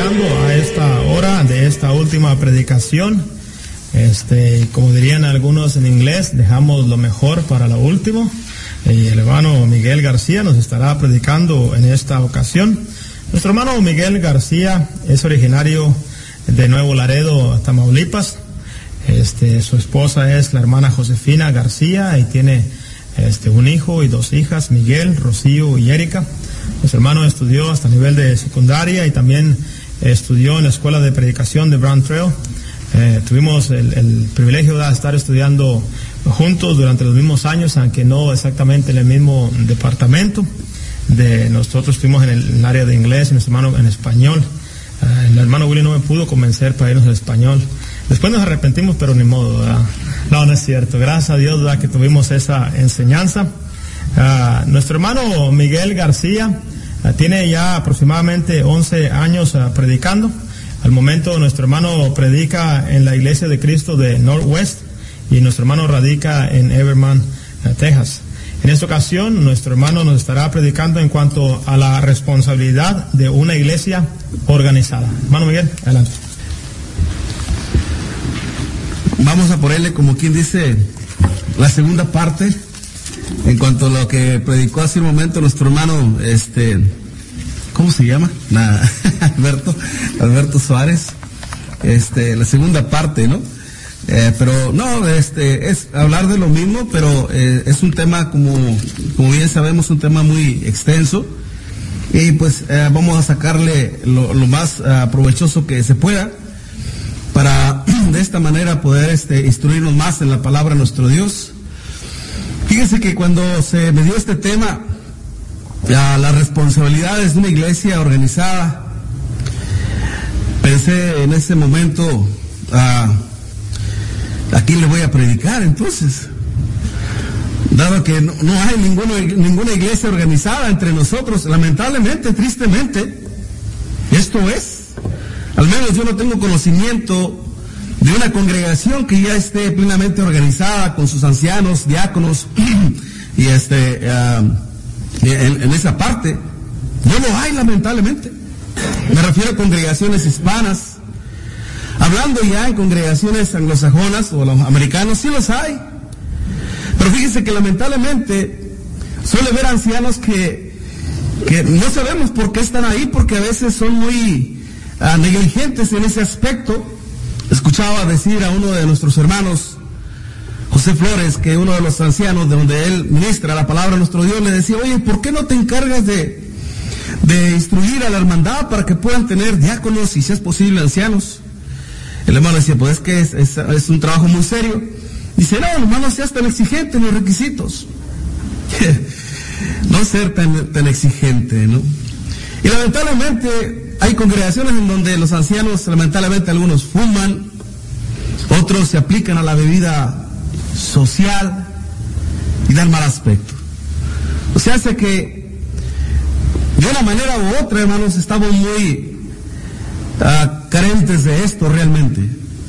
llegando a esta hora de esta última predicación. Como dirían algunos en inglés, dejamos lo mejor para lo último. Y el hermano Miguel García nos estará predicando en esta ocasión. Nuestro hermano Miguel García es originario de Nuevo Laredo, Tamaulipas. Su esposa es la hermana Josefina García y tiene un hijo y 2 hijas, Miguel, Rocío y Erika. Nuestro hermano estudió hasta nivel de secundaria y también estudió en la escuela de predicación de Brown Trail. Tuvimos el privilegio de estar estudiando juntos durante los mismos años, aunque no exactamente en el mismo departamento. Nosotros estuvimos en el área de inglés y nuestro hermano en español. El hermano Willy no me pudo convencer para irnos al español. Después nos arrepentimos, pero ni modo, ¿verdad? No es cierto. Gracias a Dios, ¿verdad?, que tuvimos esa enseñanza. Nuestro hermano Miguel García tiene ya aproximadamente 11 años predicando. Al momento nuestro hermano predica en la Iglesia de Cristo de Northwest y nuestro hermano radica en Everman, Texas. En esta ocasión nuestro hermano nos estará predicando en cuanto a la responsabilidad de una iglesia organizada. Hermano Miguel, adelante. Vamos a ponerle, como quien dice, la segunda parte en cuanto a lo que predicó hace un momento nuestro hermano, ¿cómo se llama? Alberto Suárez. La segunda parte, ¿no? Pero no, es hablar de lo mismo, pero es un tema, como bien sabemos, un tema muy extenso. Y pues vamos a sacarle lo más provechoso que se pueda, para de esta manera poder instruirnos más en la palabra de nuestro Dios. Fíjense que cuando se me dio este tema, las responsabilidades de una iglesia organizada, pensé en ese momento, ¿a quién le voy a predicar entonces? Dado que no hay ninguna iglesia organizada entre nosotros, lamentablemente, tristemente, esto es. Al menos yo no tengo conocimiento de una congregación que ya esté plenamente organizada con sus ancianos, diáconos, y en esa parte. No lo hay, lamentablemente. Me refiero a congregaciones hispanas. Hablando ya en congregaciones anglosajonas o los americanos, sí los hay. Pero fíjense que lamentablemente suele haber ancianos que no sabemos por qué están ahí, porque a veces son muy negligentes en ese aspecto. Escuchaba decir a uno de nuestros hermanos, José Flores, que uno de los ancianos de donde él ministra la palabra de nuestro Dios, le decía: oye, ¿por qué no te encargas de instruir a la hermandad para que puedan tener diáconos y, si es posible, ancianos? El hermano decía: pues es que es un trabajo muy serio. Dice: no, hermano, no seas tan exigente en los requisitos. No ser tan exigente, ¿no? Y lamentablemente hay congregaciones en donde los ancianos, lamentablemente, algunos fuman, otros se aplican a la bebida social y dan mal aspecto. O sea, hace que de una manera u otra, hermanos, estamos muy carentes de esto realmente.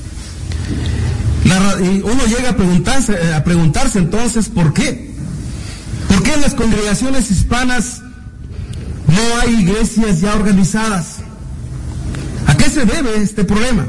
Y uno llega a preguntarse entonces, ¿por qué? ¿Por qué en las congregaciones hispanas no hay iglesias ya organizadas? ¿A qué se debe este problema?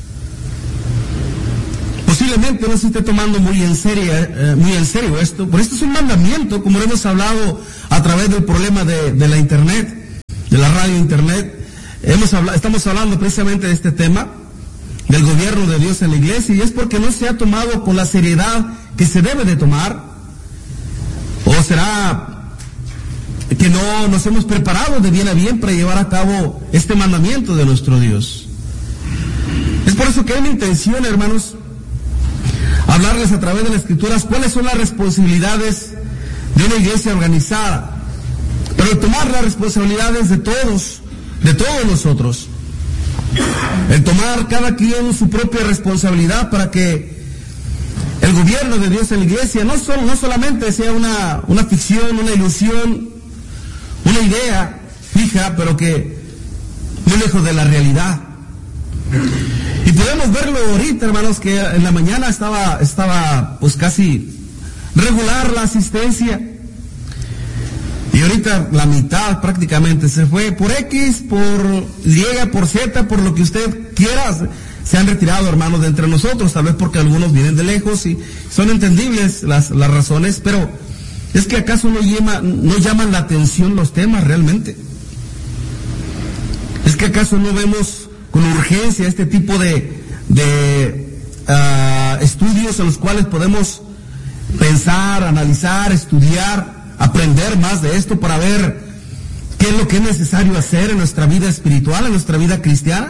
Posiblemente no se esté tomando muy en serio esto, pero esto es un mandamiento, como hemos hablado a través del problema de la internet, de la radio internet. Estamos hablando precisamente de este tema, del gobierno de Dios en la iglesia, y es porque no se ha tomado con la seriedad que se debe de tomar. ¿O será que no nos hemos preparado de bien a bien para llevar a cabo este mandamiento de nuestro Dios? Es por eso que hay mi intención, hermanos, hablarles a través de las Escrituras cuáles son las responsabilidades de una iglesia organizada, pero tomar las responsabilidades de todos nosotros, el tomar cada quien su propia responsabilidad para que el gobierno de Dios en la iglesia no solamente sea una ficción, una ilusión, una idea fija, pero que muy lejos de la realidad. Y podemos verlo ahorita, hermanos, que en la mañana estaba pues casi regular la asistencia. Y ahorita la mitad prácticamente se fue por X, por Y, por Z, por lo que usted quiera. Se han retirado, hermanos, de entre nosotros, tal vez porque algunos vienen de lejos y son entendibles las razones, pero es que acaso no llaman la atención los temas realmente. Es que acaso no vemos con urgencia este tipo de estudios en los cuales podemos pensar, analizar, estudiar, aprender más de esto para ver qué es lo que es necesario hacer en nuestra vida espiritual, en nuestra vida cristiana.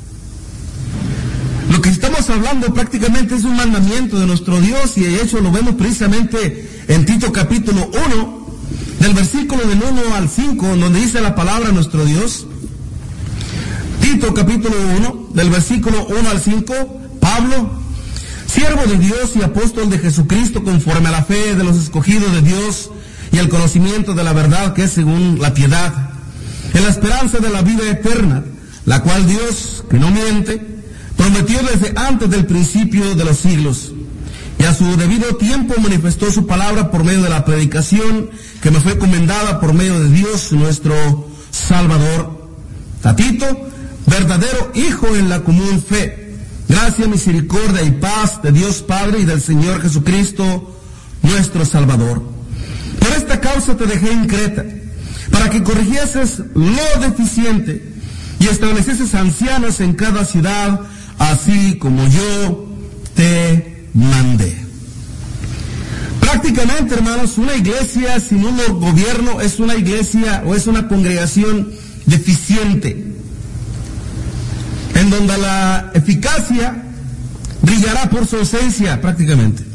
Lo que estamos hablando prácticamente es un mandamiento de nuestro Dios, y de hecho lo vemos precisamente en Tito capítulo 1, del versículo del 1 al 5, donde dice la palabra de nuestro Dios. Tito capítulo 1, del versículo 1 al 5, Pablo, siervo de Dios y apóstol de Jesucristo, conforme a la fe de los escogidos de Dios y el conocimiento de la verdad que es según la piedad, en la esperanza de la vida eterna, la cual Dios, que no miente, prometió desde antes del principio de los siglos, y a su debido tiempo manifestó su palabra por medio de la predicación que me fue encomendada por medio de Dios nuestro Salvador. A Tito, verdadero hijo en la común fe, gracia, misericordia y paz de Dios Padre y del Señor Jesucristo nuestro Salvador. Por esta causa te dejé en Creta, para que corrigieses lo deficiente y establecieses ancianos en cada ciudad, así como yo te mandé. Prácticamente, hermanos, una iglesia sin un gobierno es una iglesia o es una congregación deficiente, en donde la eficacia brillará por su ausencia prácticamente.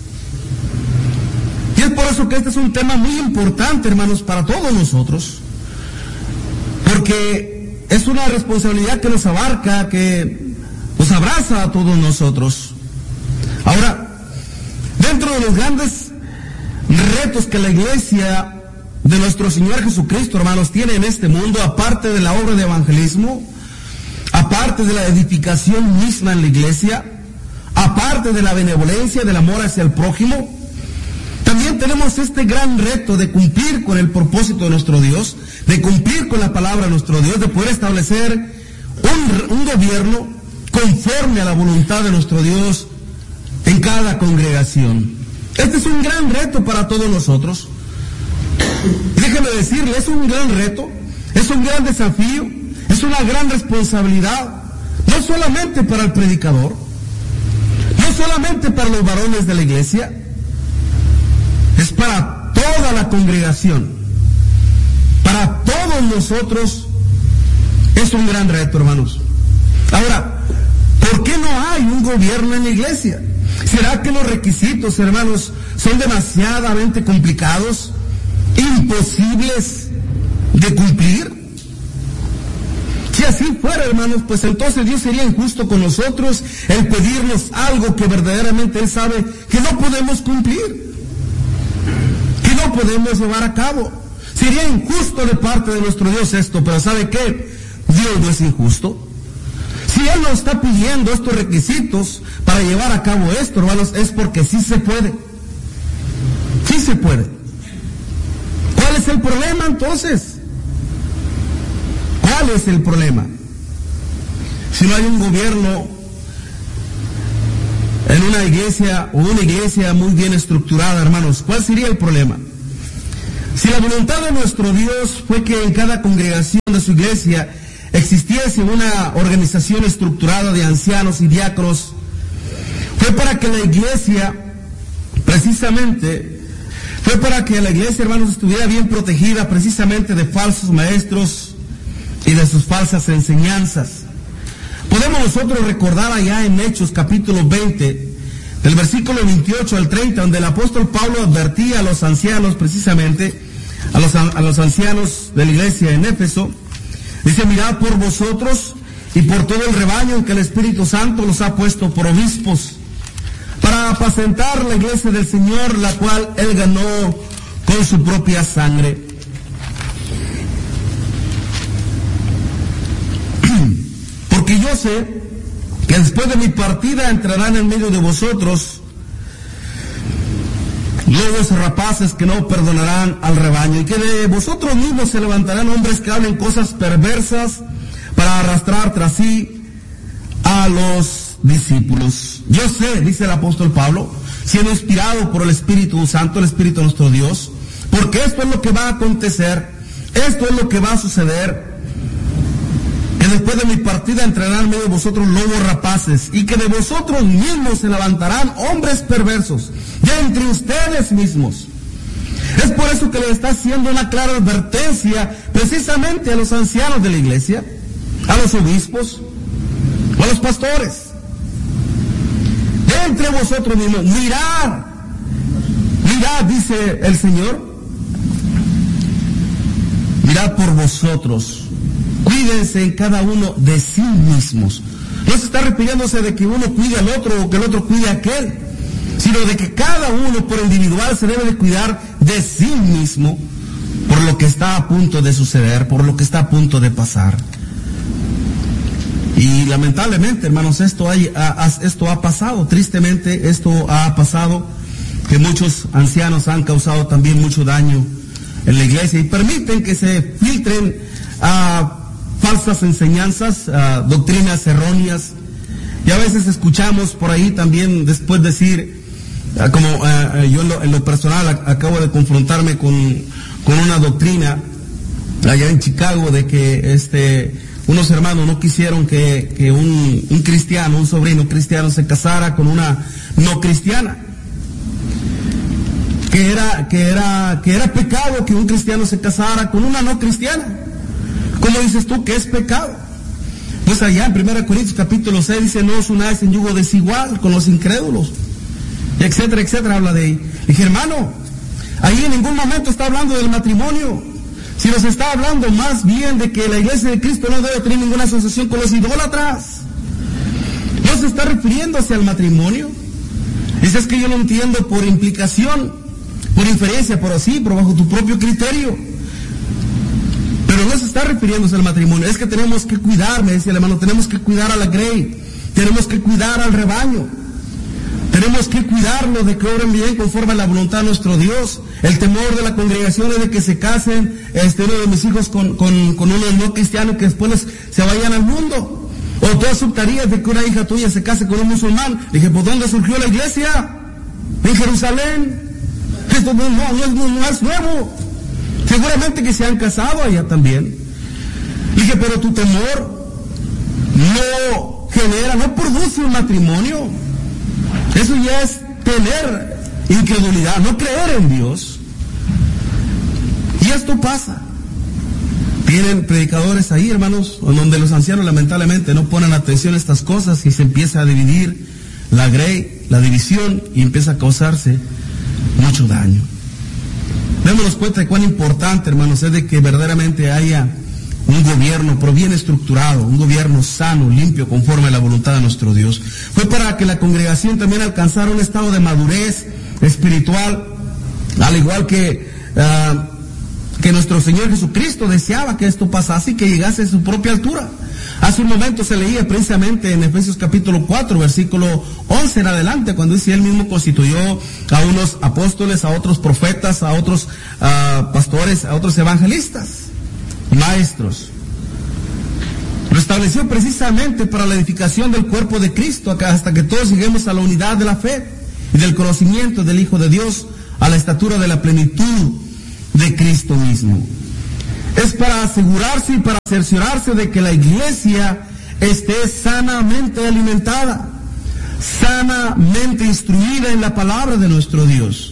Y es por eso que este es un tema muy importante, hermanos, para todos nosotros, porque es una responsabilidad que nos abarca, que nos abraza a todos nosotros. Ahora, dentro de los grandes retos que la iglesia de nuestro Señor Jesucristo, hermanos, tiene en este mundo, aparte de la obra de evangelismo, aparte de la edificación misma en la iglesia, aparte de la benevolencia, del amor hacia el prójimo, también tenemos este gran reto de cumplir con el propósito de nuestro Dios, de cumplir con la palabra de nuestro Dios, de poder establecer un gobierno conforme a la voluntad de nuestro Dios en cada congregación. Este es un gran reto para todos nosotros. Déjeme decirle, es un gran reto, es un gran desafío, es una gran responsabilidad, no solamente para el predicador, no solamente para los varones de la iglesia, es para toda la congregación, para todos nosotros. Es un gran reto, hermanos. Ahora, ¿por qué no hay un gobierno en la iglesia? ¿Será que los requisitos, hermanos, son demasiadamente complicados, imposibles de cumplir? Si así fuera, hermanos, pues entonces Dios sería injusto con nosotros el pedirnos algo que verdaderamente Él sabe que no podemos cumplir, que no podemos llevar a cabo. Sería injusto de parte de nuestro Dios esto, pero ¿sabe qué? Dios no es injusto. Si Él nos está pidiendo estos requisitos para llevar a cabo esto, hermanos, es porque sí se puede. Sí se puede. ¿Cuál es el problema entonces? ¿Cuál es el problema? Si no hay un gobierno en una iglesia o una iglesia muy bien estructurada, hermanos, ¿cuál sería el problema? Si la voluntad de nuestro Dios fue que en cada congregación de su iglesia existiese una organización estructurada de ancianos y diáconos, fue para que la iglesia, precisamente, fue para que la iglesia, hermanos, estuviera bien protegida precisamente de falsos maestros y de sus falsas enseñanzas. Podemos nosotros recordar allá en Hechos capítulo 20, del versículo 28 al 30, donde el apóstol Pablo advertía a los ancianos, precisamente, a los ancianos de la iglesia en Éfeso. Dice: mirad por vosotros y por todo el rebaño en que el Espíritu Santo los ha puesto por obispos, para apacentar la iglesia del Señor, la cual Él ganó con su propia sangre. Porque yo sé que después de mi partida entrarán en medio de vosotros lobos rapaces que no perdonarán al rebaño, y que de vosotros mismos se levantarán hombres que hablen cosas perversas para arrastrar tras sí a los discípulos. Yo sé, dice el apóstol Pablo, siendo inspirado por el Espíritu Santo, el Espíritu de nuestro Dios, porque esto es lo que va a acontecer, esto es lo que va a suceder, que después de mi partida entrarán en medio de vosotros lobos rapaces, y que de vosotros mismos se levantarán hombres perversos, de entre ustedes mismos. Es por eso que le está haciendo una clara advertencia precisamente a los ancianos de la iglesia, a los obispos, o a los pastores. De entre vosotros mismos, mirad, dice el Señor, mirad por vosotros, cuídense en cada uno de sí mismos. No se está refiriéndose de que uno cuide al otro o que el otro cuide a aquel, sino de que cada uno por individual se debe de cuidar de sí mismo por lo que está a punto de suceder, por lo que está a punto de pasar. Y lamentablemente, hermanos, esto ha pasado, tristemente esto ha pasado, que muchos ancianos han causado también mucho daño en la iglesia y permiten que se filtren falsas enseñanzas, doctrinas erróneas, y a veces escuchamos por ahí también después decir, yo en lo personal acabo de confrontarme con una doctrina allá en Chicago de que unos hermanos no quisieron que un cristiano, un sobrino cristiano se casara con una no cristiana. Que era pecado que un cristiano se casara con una no cristiana. ¿Cómo dices tú que es pecado? Pues allá en 1 Corintios capítulo 6 dice, no os unáis en yugo desigual con los incrédulos, etcétera, etcétera, habla de ahí. Dije, hermano, ahí en ningún momento está hablando del matrimonio, si nos está hablando más bien de que la iglesia de Cristo no debe tener ninguna asociación con los idólatras. No se está refiriéndose al matrimonio. Dice, es que yo lo entiendo por implicación, por inferencia, por así, por bajo tu propio criterio. Pero no se está refiriéndose al matrimonio. Es que tenemos que cuidar, me decía el hermano, tenemos que cuidar a la grey, tenemos que cuidar al rebaño, tenemos que cuidarlo de que obren bien conforme a la voluntad de nuestro Dios. El temor de la congregación es de que se casen uno de mis hijos con uno no cristiano y que después se vayan al mundo. O tú aceptarías de que una hija tuya se case con un musulmán. Dije, ¿por dónde surgió la iglesia? En Jerusalén. Esto no es nuevo. Seguramente que se han casado allá también. Dije, pero tu temor no produce un matrimonio. Eso ya es tener incredulidad, no creer en Dios. Y esto pasa. Tienen predicadores ahí, hermanos, donde los ancianos lamentablemente no ponen atención a estas cosas y se empieza a dividir la grey, la división, y empieza a causarse mucho daño. Démonos cuenta de cuán importante, hermanos, es de que verdaderamente haya un gobierno, pero bien estructurado, un gobierno sano, limpio, conforme a la voluntad de nuestro Dios. Fue para que la congregación también alcanzara un estado de madurez espiritual, al igual que nuestro Señor Jesucristo deseaba que esto pasase y que llegase a su propia altura. Hace un momento se leía precisamente en Efesios capítulo 4, versículo 11 en adelante, cuando dice, él mismo constituyó a unos apóstoles, a otros profetas, a otros pastores, a otros evangelistas, maestros. Lo estableció precisamente para la edificación del cuerpo de Cristo, hasta que todos lleguemos a la unidad de la fe y del conocimiento del Hijo de Dios, a la estatura de la plenitud de Cristo mismo. Es para asegurarse y para cerciorarse de que la iglesia esté sanamente alimentada, sanamente instruida en la palabra de nuestro Dios.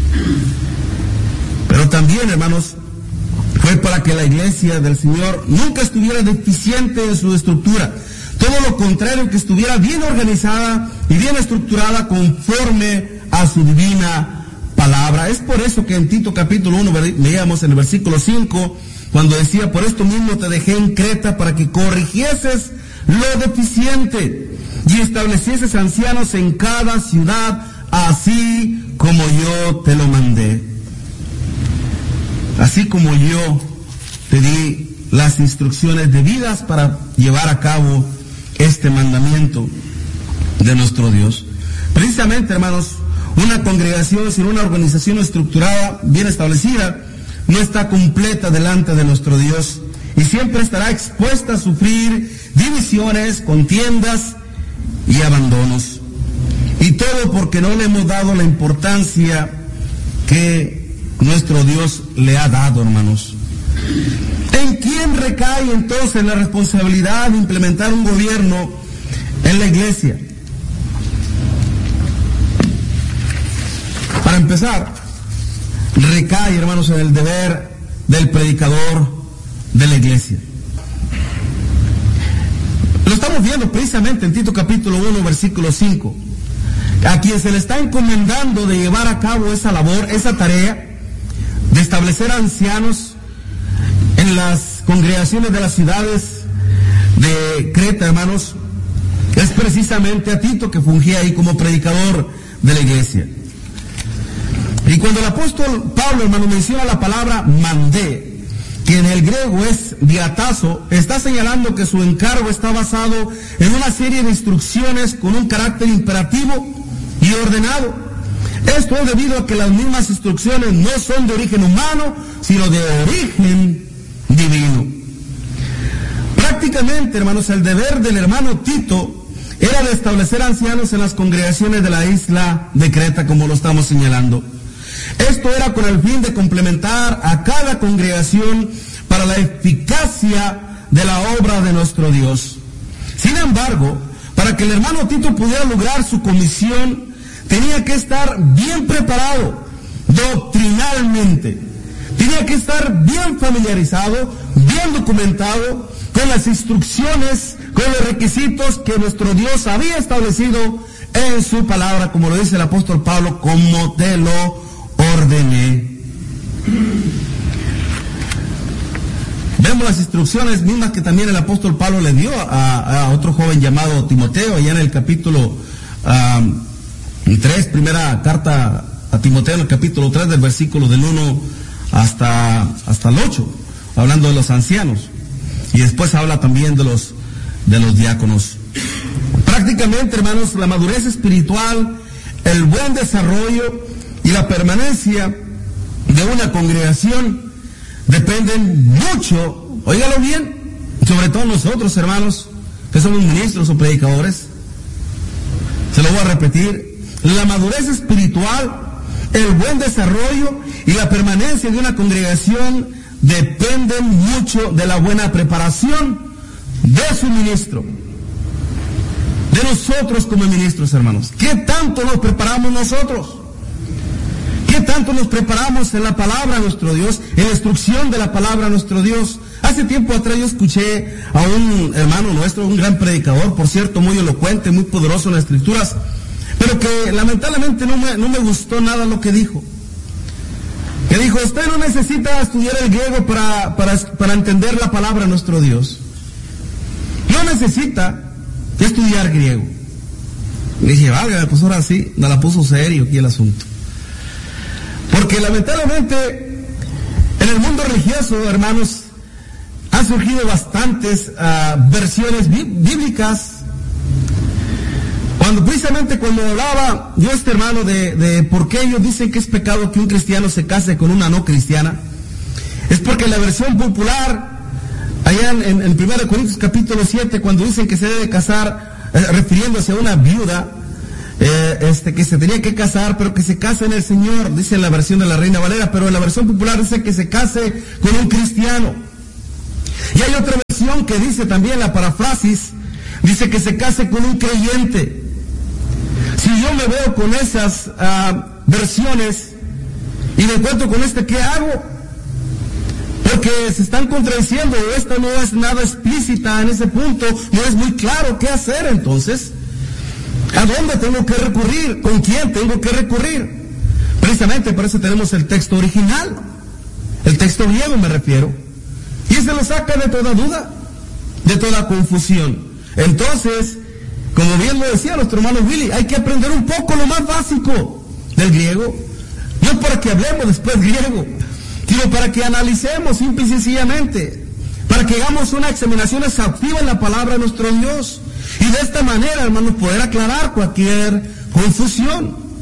Pero también, hermanos, fue para que la iglesia del Señor nunca estuviera deficiente en su estructura. Todo lo contrario, que estuviera bien organizada y bien estructurada conforme a su divina palabra. Es por eso que en Tito capítulo 1 leíamos en el versículo 5, cuando decía, por esto mismo te dejé en Creta para que corrigieses lo deficiente y establecieses ancianos en cada ciudad, así como yo te lo mandé. Así como yo te di las instrucciones debidas para llevar a cabo este mandamiento de nuestro Dios. Precisamente, hermanos, Una congregación sin una organización estructurada, bien establecida, no está completa delante de nuestro Dios y siempre estará expuesta a sufrir divisiones, contiendas y abandonos. Y todo porque no le hemos dado la importancia que nuestro Dios le ha dado, hermanos. ¿En quién recae entonces la responsabilidad de implementar un gobierno en la iglesia? Para empezar, recae, hermanos, en el deber del predicador de la iglesia. Lo estamos viendo precisamente en Tito capítulo 1, versículo 5. A quien se le está encomendando de llevar a cabo esa labor, esa tarea, de establecer ancianos en las congregaciones de las ciudades de Creta, hermanos, es precisamente a Tito, que fungía ahí como predicador de la iglesia. Y cuando el apóstol Pablo, hermano, menciona la palabra mandé, que en el griego es diatazo, está señalando que su encargo está basado en una serie de instrucciones con un carácter imperativo y ordenado. Esto es debido a que las mismas instrucciones no son de origen humano, sino de origen divino. Prácticamente, hermanos, el deber del hermano Tito era de establecer ancianos en las congregaciones de la isla de Creta, como lo estamos señalando. Esto era con el fin de complementar a cada congregación para la eficacia de la obra de nuestro Dios. Sin embargo, para que el hermano Tito pudiera lograr su comisión, tenía que estar bien preparado doctrinalmente. Tenía que estar bien familiarizado, bien documentado con las instrucciones, con los requisitos que nuestro Dios había establecido en su palabra, como lo dice el apóstol Pablo, como te lo ordené. Vemos las instrucciones mismas que también el apóstol Pablo le dio a otro joven llamado Timoteo, allá en el capítulo 3, primera carta a Timoteo, en el capítulo 3, del versículo del 1 hasta el 8, hablando de los ancianos. Y después habla también de los diáconos. Prácticamente, hermanos, la madurez espiritual, el buen desarrollo y la permanencia de una congregación dependen mucho, óigalo bien, sobre todo nosotros, hermanos, que somos ministros o predicadores. Se lo voy a repetir: la madurez espiritual, el buen desarrollo y la permanencia de una congregación dependen mucho de la buena preparación de su ministro, de nosotros como ministros, hermanos. ¿Qué tanto nos preparamos nosotros? ¿Qué tanto nos preparamos en la palabra de nuestro Dios, en la instrucción de la palabra de nuestro Dios? Hace tiempo atrás yo escuché a un hermano nuestro, un gran predicador, por cierto, muy elocuente, muy poderoso en las escrituras, pero que lamentablemente no me gustó nada lo que dijo. Que dijo: usted no necesita estudiar el griego para entender la palabra de nuestro Dios. No necesita estudiar griego. Le dije: válgame, pues ahora sí, me la puso serio aquí el asunto. Porque lamentablemente en el mundo religioso, hermanos, han surgido bastantes versiones bíblicas. Precisamente cuando hablaba yo este hermano de por qué ellos dicen que es pecado que un cristiano se case con una no cristiana, es porque la versión popular, allá en 1 Corintios capítulo 7, cuando dicen que se debe casar, refiriéndose a una viuda, que se tenía que casar, pero que se case en el Señor, dice en la versión de la Reina Valera, pero en la versión popular dice que se case con un cristiano. Y hay otra versión que dice también, la parafrasis, dice que se case con un creyente. Si yo me veo con esas versiones y me encuentro con ¿qué hago? Porque se están contradiciendo, esta no es nada explícita en ese punto, no es muy claro qué hacer. Entonces, ¿a dónde tengo que recurrir? ¿Con quién tengo que recurrir? Precisamente por eso tenemos el texto original, el texto griego me refiero, y se lo saca de toda duda, de toda confusión. Entonces, como bien lo decía nuestro hermano Willy, hay que aprender un poco lo más básico del griego, no para que hablemos después griego, sino para que analicemos simple y sencillamente, para que hagamos una examinación exhaustiva en la palabra de nuestro Dios, y de esta manera, hermanos, poder aclarar cualquier confusión.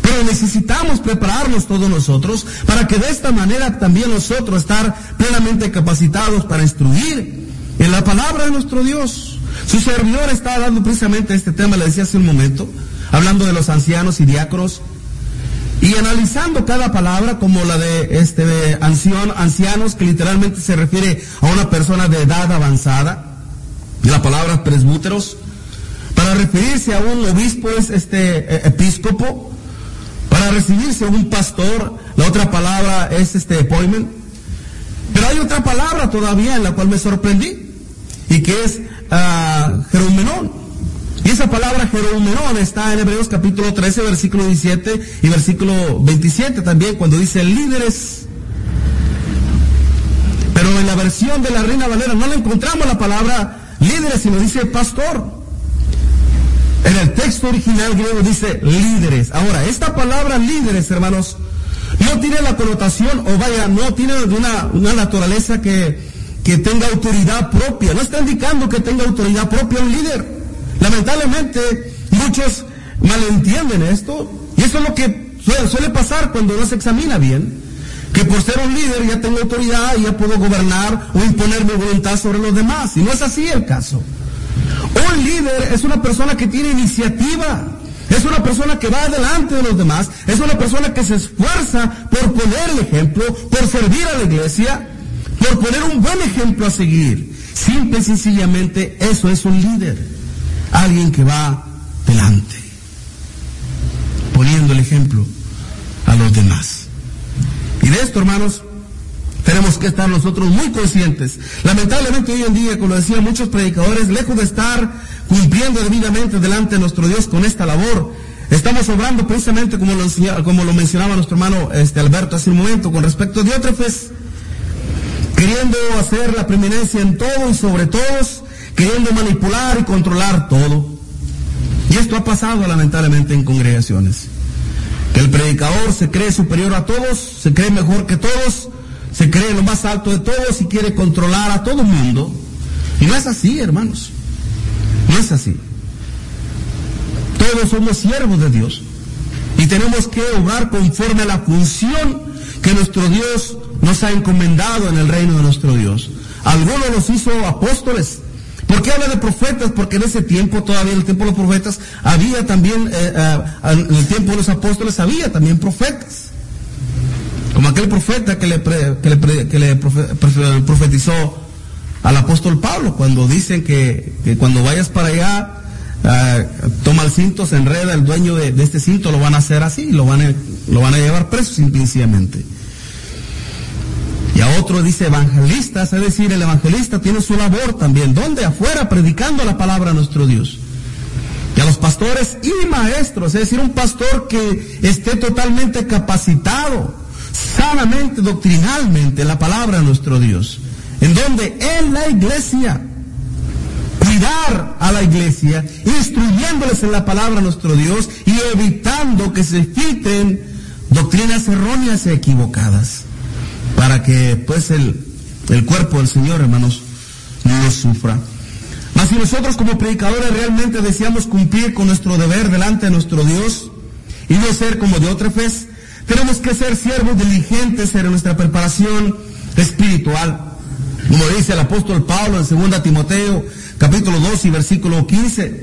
Pero necesitamos prepararnos todos nosotros para que de esta manera también nosotros estar plenamente capacitados para instruir en la palabra de nuestro Dios. Su servidor está dando precisamente este tema, le decía hace un momento, hablando de los ancianos y diáconos, y analizando cada palabra como la de ancianos, que literalmente se refiere a una persona de edad avanzada, la palabra presbúteros, para referirse a un obispo es episcopo, para referirse a un pastor, la otra palabra es poimen. Pero hay otra palabra todavía en la cual me sorprendí, y que es jerumenón. Y esa palabra jerumenón está en Hebreos capítulo 13, versículo 17 y versículo 27 también, cuando dice líderes. Pero en la versión de la Reina Valera no le encontramos la palabra líderes, sino dice pastor. En el texto original griego dice líderes. Ahora, esta palabra líderes, hermanos, no tiene la connotación, no tiene una naturaleza que tenga autoridad propia. No está indicando que tenga autoridad propia un líder. Lamentablemente, muchos malentienden esto, y eso es lo que suele pasar cuando no se examina bien, que por ser un líder ya tengo autoridad y ya puedo gobernar o imponer mi voluntad sobre los demás, y no es así el caso. Un líder es una persona que tiene iniciativa, es una persona que va adelante de los demás, es una persona que se esfuerza por poner el ejemplo, por servir a la iglesia, por poner un buen ejemplo a seguir. Simple y sencillamente, eso es un líder. Alguien que va delante, poniendo el ejemplo a los demás. Y de esto, hermanos, tenemos que estar nosotros muy conscientes. Lamentablemente hoy en día, como decía, muchos predicadores, lejos de estar cumpliendo debidamente delante de nuestro Dios con esta labor, estamos obrando precisamente como lo mencionaba nuestro hermano Alberto hace un momento, con respecto a Diótrefes, queriendo hacer la preeminencia en todo y sobre todos, queriendo manipular y controlar todo. Y esto ha pasado lamentablemente en congregaciones, que el predicador se cree superior a todos, se cree mejor que todos, se cree lo más alto de todos y quiere controlar a todo el mundo. Y no es así, hermanos, no es así. Todos somos siervos de Dios y tenemos que obrar conforme a la función que nuestro Dios nos ha encomendado en el reino de nuestro Dios. Algunos los hizo apóstoles. ¿Por qué habla de profetas? Porque en ese tiempo, todavía en el tiempo de los profetas, había también, en el tiempo de los apóstoles, había también profetas. Como aquel profeta que le profetizó al apóstol Pablo, cuando dicen que cuando vayas para allá, toma el cinto, se enreda, el dueño de este cinto lo van a hacer así, lo van a llevar preso simple y sencillamente. Y a otro dice evangelistas, es decir, el evangelista tiene su labor también. ¿Dónde? Afuera, predicando la palabra a nuestro Dios. Y a los pastores y maestros, es decir, un pastor que esté totalmente capacitado, sanamente, doctrinalmente, la palabra a nuestro Dios. ¿En dónde? En la iglesia. Cuidar a la iglesia, instruyéndoles en la palabra a nuestro Dios y evitando que se filtren doctrinas erróneas e equivocadas, para que pues el cuerpo del Señor, hermanos, no sufra. Mas si nosotros como predicadores realmente deseamos cumplir con nuestro deber delante de nuestro Dios y no ser como Diótrefes, tenemos que ser siervos diligentes en nuestra preparación espiritual, como dice el apóstol Pablo en 2 Timoteo capítulo 2 y versículo 15.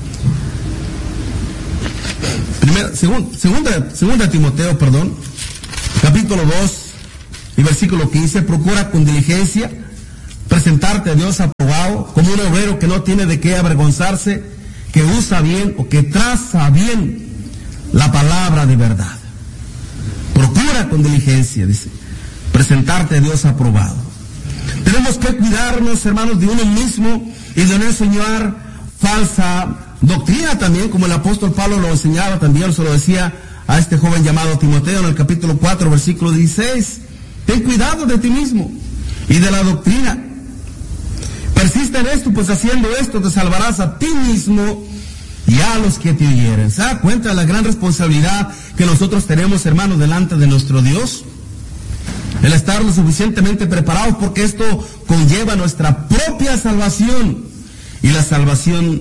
Segunda Timoteo, capítulo 2 y versículo 15, procura con diligencia presentarte a Dios aprobado, como un obrero que no tiene de qué avergonzarse, que usa bien o que traza bien la palabra de verdad. Procura con diligencia, dice, presentarte a Dios aprobado. Tenemos que cuidarnos, hermanos, de uno mismo y de no enseñar falsa doctrina también, como el apóstol Pablo lo enseñaba también, se lo decía a este joven llamado Timoteo en el capítulo 4, versículo 16. Ten cuidado de ti mismo y de la doctrina. Persiste en esto, pues haciendo esto te salvarás a ti mismo y a los que te oyeren. ¿Se da cuenta de la gran responsabilidad que nosotros tenemos, hermanos, delante de nuestro Dios? El estar lo suficientemente preparados, porque esto conlleva nuestra propia salvación y la salvación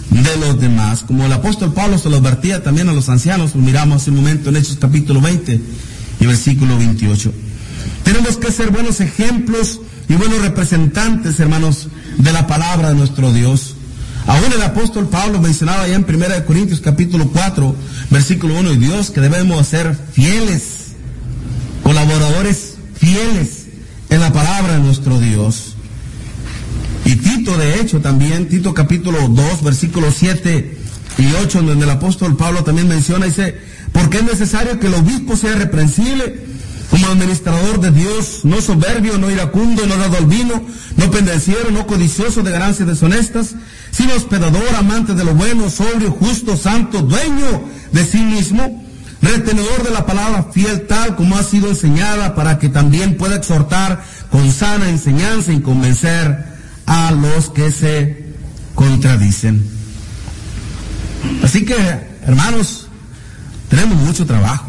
de los demás, como el apóstol Pablo se lo advertía también a los ancianos, lo miramos hace un momento en Hechos capítulo 20 y versículo 28. Tenemos que ser buenos ejemplos y buenos representantes, hermanos, de la palabra de nuestro Dios. Aún el apóstol Pablo mencionaba ya en 1 Corintios capítulo 4, versículo 1, y Dios, que debemos ser fieles, colaboradores fieles en la palabra de nuestro Dios. Y Tito, de hecho, también, Tito capítulo 2, versículos 7 y 8, donde el apóstol Pablo también menciona, dice, porque es necesario que el obispo sea reprensible como administrador de Dios, no soberbio, no iracundo, no dado al vino, no pendenciero, no codicioso de ganancias deshonestas, sino hospedador, amante de lo bueno, sobrio, justo, santo, dueño de sí mismo, retenedor de la palabra, fiel tal como ha sido enseñada, para que también pueda exhortar con sana enseñanza y convencer a los que se contradicen. Así que, hermanos, tenemos mucho trabajo.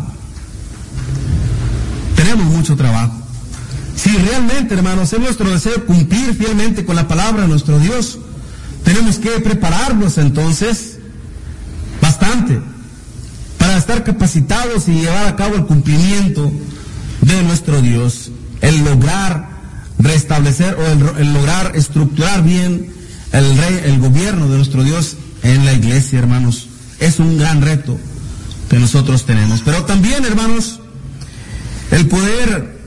Tenemos mucho trabajo. Si realmente, hermanos, es nuestro deseo cumplir fielmente con la palabra de nuestro Dios, tenemos que prepararnos entonces bastante para estar capacitados y llevar a cabo el cumplimiento de nuestro Dios, el lograr restablecer o el lograr estructurar bien el gobierno de nuestro Dios en la iglesia, hermanos. Es un gran reto que nosotros tenemos. Pero también, hermanos, el poder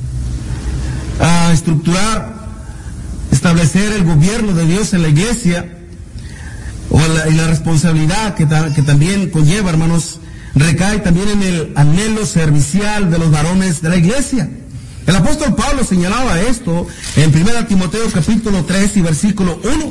estructurar, establecer el gobierno de Dios en la iglesia, y la responsabilidad que también conlleva, hermanos, recae también en el anhelo servicial de los varones de la iglesia. El apóstol Pablo señalaba esto en 1 Timoteo capítulo 3 y versículo 1.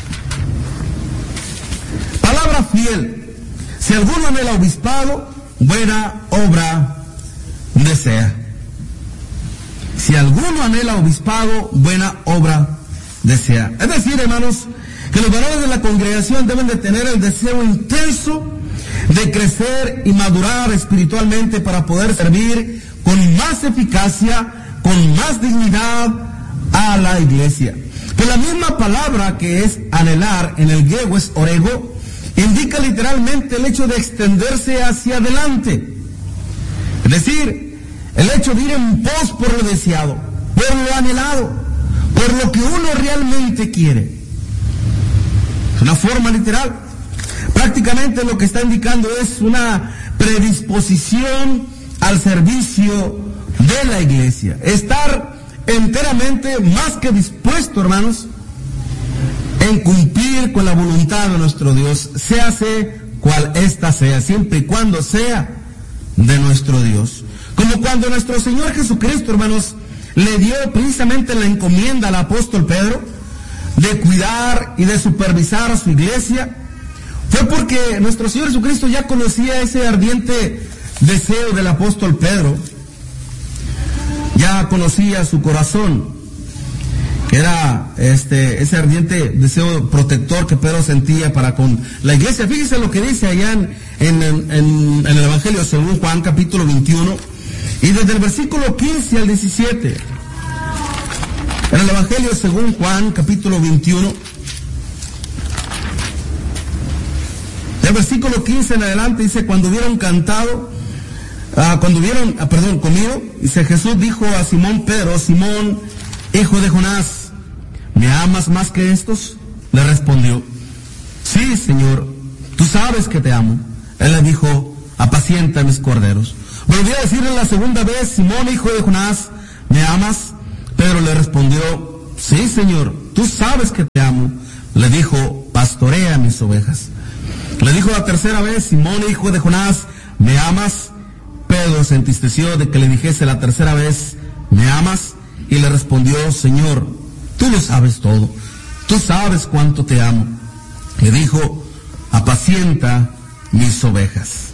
Palabra fiel: si alguno anhela obispado, buena obra desea. Si alguno anhela obispado, buena obra desea. Es decir, hermanos, que los varones de la congregación deben de tener el deseo intenso de crecer y madurar espiritualmente para poder servir con más eficacia, con más dignidad a la iglesia. Pues la misma palabra que es anhelar en el griego es orego, indica literalmente el hecho de extenderse hacia adelante. Es decir, el hecho de ir en pos por lo deseado, por lo anhelado, por lo que uno realmente quiere. Es una forma literal. Prácticamente lo que está indicando es una predisposición al servicio de la iglesia. Estar enteramente más que dispuesto, hermanos, en cumplir con la voluntad de nuestro Dios, séase cual ésta sea, siempre y cuando sea de nuestro Dios. Como cuando nuestro Señor Jesucristo, hermanos, le dio precisamente la encomienda al apóstol Pedro de cuidar y de supervisar a su iglesia, fue porque nuestro Señor Jesucristo ya conocía ese ardiente deseo del apóstol Pedro, ya conocía su corazón, que era ese ardiente deseo protector que Pedro sentía para con la iglesia. Fíjese lo que dice allá en el Evangelio según Juan capítulo 21, y desde el versículo 15 al 17, en el Evangelio según Juan capítulo 21, del versículo 15 en adelante dice: cuando hubieron comido, dice, Jesús dijo a Simón Pedro: Simón, hijo de Jonás, ¿me amas más que estos? Le respondió: sí, Señor, tú sabes que te amo. Él le dijo: apacienta mis corderos. Volvió a decirle la segunda vez: Simón, hijo de Jonás, ¿me amas? Pedro le respondió: sí, Señor, tú sabes que te amo. Le dijo: pastorea mis ovejas. Le dijo la tercera vez: Simón, hijo de Jonás, ¿me amas? Pedro se entristeció de que le dijese la tercera vez: ¿me amas? Y le respondió: Señor, tú lo sabes todo, tú sabes cuánto te amo. Le dijo: apacienta mis ovejas.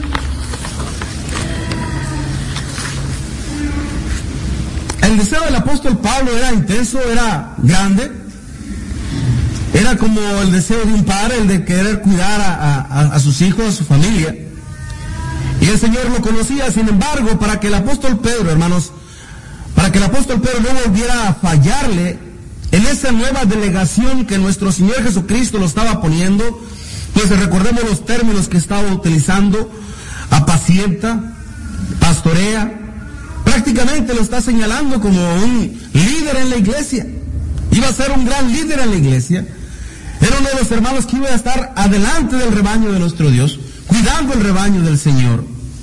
El deseo del apóstol Pablo era intenso, era grande, era como el deseo de un padre, el de querer cuidar a sus hijos, a su familia. Y el Señor lo conocía. Sin embargo, para que el apóstol Pedro, hermanos, para que el apóstol Pedro no volviera a fallarle en esa nueva delegación que nuestro Señor Jesucristo lo estaba poniendo, pues recordemos los términos que estaba utilizando: apacienta, pastorea. Prácticamente lo está señalando como un líder en la iglesia. Iba a ser un gran líder en la iglesia. Era uno de los hermanos que iba a estar adelante del rebaño de nuestro Dios, cuidando el rebaño del Señor.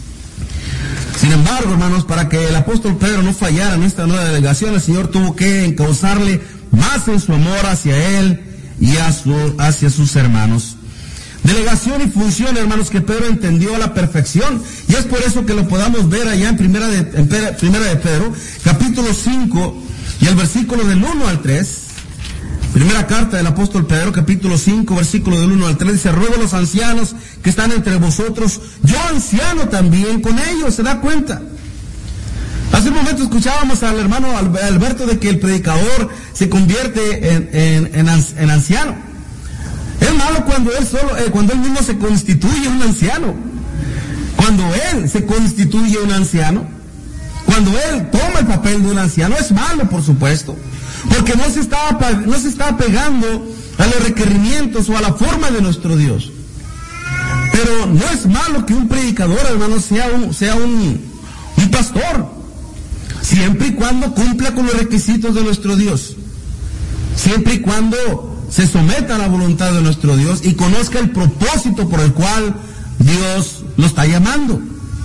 Sin embargo, hermanos, para que el apóstol Pedro no fallara en esta nueva delegación, el Señor tuvo que encauzarle más en su amor hacia él y hacia sus hermanos. Delegación y función, hermanos, que Pedro entendió a la perfección, y es por eso que lo podamos ver allá en primera de Pedro, capítulo 5, y el versículo del 1 al 3. Primera carta del apóstol Pedro, capítulo 5, versículo del 1 al 3, dice: ruego a los ancianos que están entre vosotros, yo anciano también con ellos. ¿Se da cuenta? Hace un momento escuchábamos al hermano Alberto de que el predicador se convierte en anciano. Es malo cuando él mismo se constituye un anciano. Cuando él se constituye un anciano, cuando él toma el papel de un anciano, es malo, por supuesto, porque no se está apegando a los requerimientos o a la forma de nuestro Dios. Pero no es malo que un predicador, hermano, sea un pastor, siempre y cuando cumpla con los requisitos de nuestro Dios, siempre y cuando se someta a la voluntad de nuestro Dios y conozca el propósito por el cual Dios lo está llamando.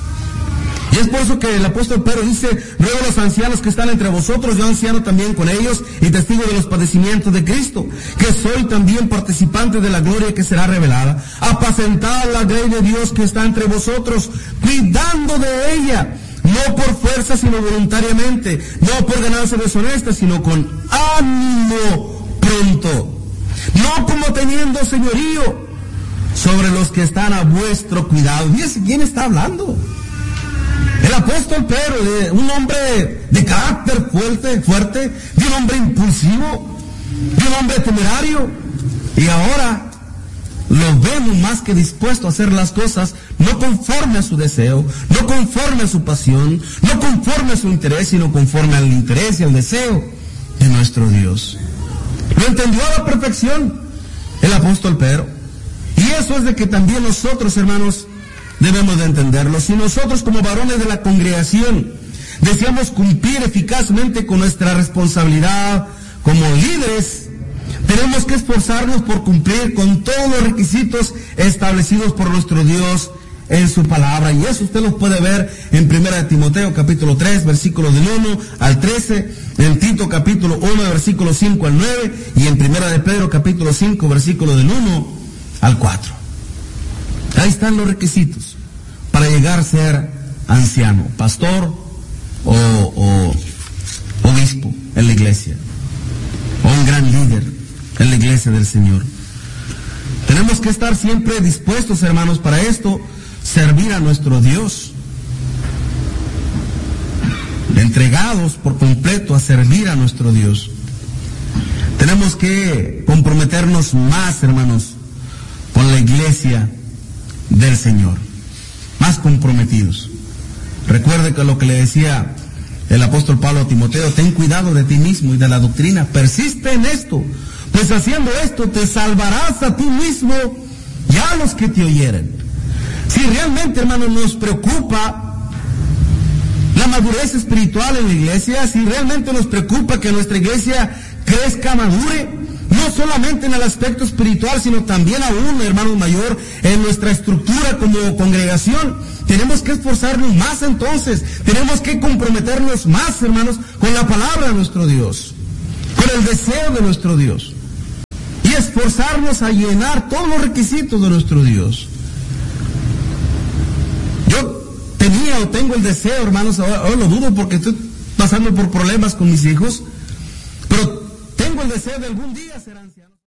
Y es por eso que el apóstol Pedro dice: ruego a los ancianos que están entre vosotros, yo anciano también con ellos y testigo de los padecimientos de Cristo, que soy también participante de la gloria que será revelada. Apacentad la grey de Dios que está entre vosotros, cuidando de ella, no por fuerza sino voluntariamente, no por ganancia deshonesta, sino con ánimo pronto, no como teniendo señorío sobre los que están a vuestro cuidado. Fíjense quién está hablando. El apóstol Pedro, un hombre de carácter fuerte, de un hombre impulsivo, de un hombre temerario, y ahora lo vemos más que dispuesto a hacer las cosas no conforme a su deseo, no conforme a su pasión, no conforme a su interés, sino conforme al interés y al deseo de nuestro Dios. Lo entendió a la perfección el apóstol Pedro. Y eso es de que también nosotros, hermanos, debemos de entenderlo. Si nosotros como varones de la congregación deseamos cumplir eficazmente con nuestra responsabilidad como líderes, tenemos que esforzarnos por cumplir con todos los requisitos establecidos por nuestro Dios en su palabra. Y eso usted lo puede ver en 1 Timoteo capítulo 3, versículos del 1 al 13, en Tito capítulo 1, versículo 5 al 9, y en 1 de Pedro capítulo 5, versículo del 1 al 4. Ahí están los requisitos para llegar a ser anciano, pastor o obispo en la iglesia, o un gran líder en la iglesia del Señor. Tenemos que estar siempre dispuestos, hermanos, para esto, servir a nuestro Dios, entregados por completo a servir a nuestro Dios. Tenemos que comprometernos más, hermanos, con la iglesia del Señor, más comprometidos. Recuerde que lo que le decía el apóstol Pablo a Timoteo: ten cuidado de ti mismo y de la doctrina, persiste en esto, pues haciendo esto te salvarás a ti mismo y a los que te oyeren. Si realmente, hermanos, nos preocupa la madurez espiritual en la iglesia, si realmente nos preocupa que nuestra iglesia crezca, madure, no solamente en el aspecto espiritual, sino también aún, hermano mayor, en nuestra estructura como congregación, tenemos que esforzarnos más entonces, tenemos que comprometernos más, hermanos, con la palabra de nuestro Dios, con el deseo de nuestro Dios, y esforzarnos a llenar todos los requisitos de nuestro Dios. Yo tenía o tengo el deseo, hermanos, ahora lo dudo porque estoy pasando por problemas con mis hijos, pero tengo el deseo de algún día ser anciano.